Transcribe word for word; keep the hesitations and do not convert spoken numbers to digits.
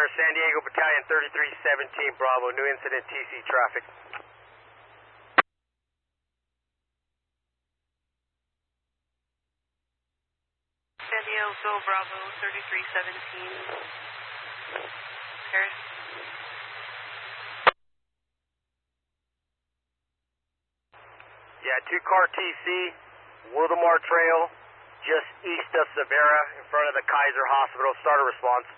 San Diego Battalion thirty-three seventeen Bravo, new incident T C traffic. San Diego Bravo thirty-three seventeen. Paris. Yeah, two car T C, Wildomar Trail, just east of Severa, in front of the Kaiser Hospital. Start a response.